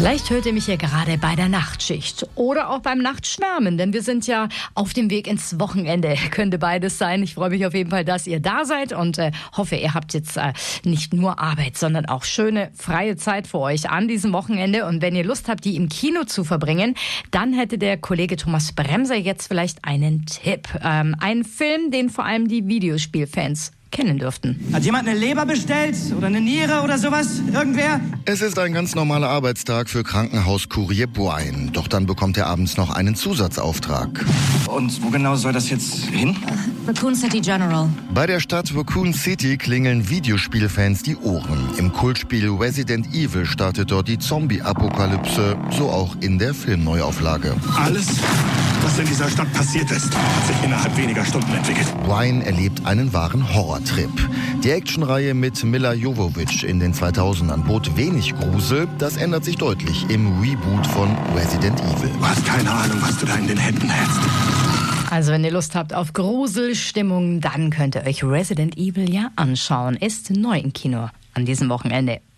Vielleicht hört ihr mich ja gerade bei der Nachtschicht oder auch beim Nachtschwärmen, denn wir sind ja auf dem Weg ins Wochenende. Könnte beides sein. Ich freue mich auf jeden Fall, dass ihr da seid und hoffe, ihr habt jetzt nicht nur Arbeit, sondern auch schöne, freie Zeit für euch an diesem Wochenende. Und wenn ihr Lust habt, die im Kino zu verbringen, dann hätte der Kollege Thomas Bremser jetzt vielleicht einen Tipp. Einen Film, den vor allem die Videospielfans kennen dürften. Hat jemand eine Leber bestellt? Oder eine Niere oder sowas? Irgendwer? Es ist ein ganz normaler Arbeitstag für Krankenhauskurier Boine. Doch dann bekommt er abends noch einen Zusatzauftrag. Und wo genau soll das jetzt hin? Raccoon City General. Bei der Stadt Raccoon City klingeln Videospielfans die Ohren. Im Kultspiel Resident Evil startet dort die Zombie-Apokalypse, so auch in der Filmneuauflage. Alles, was in dieser Stadt passiert ist, hat sich innerhalb weniger Stunden entwickelt. Boine erlebt einen wahren Horrortrip. Die Actionreihe mit Milla Jovovich in den 2000ern bot wenig Grusel. Das ändert sich deutlich im Reboot von Resident Evil. Du hast keine Ahnung, was du da in den Händen hältst. Also wenn ihr Lust habt auf Gruselstimmung, dann könnt ihr euch Resident Evil ja anschauen. Ist neu im Kino an diesem Wochenende.